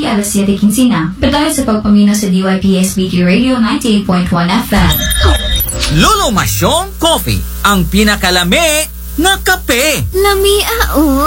alas 7:15 na. Patayo sa pagpamina sa DYPSBT Radio 98.1 FM. Lolo Masyong Coffee, ang pinakalami na kape. Lami